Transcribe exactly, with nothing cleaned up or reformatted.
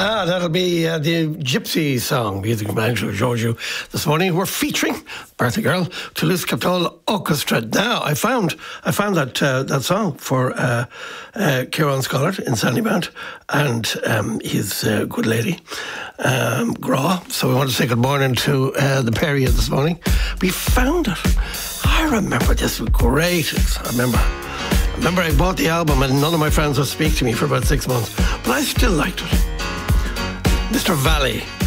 Ah, that'll be uh, the Gypsy song, music from Angelo Giorgio. This morning we're featuring Bertha Girl, Toulouse Capitol Orchestra. Now, I found I found that uh, that song for uh, uh, Kieran Scollard in Sandyband, and um, his uh, good lady, um, Gra. So we want to say good morning to uh, the Perry this morning. We found it. I remember this was great. I remember. I remember I bought the album and none of my friends would speak to me for about six months, but I still liked it. Mister Valley.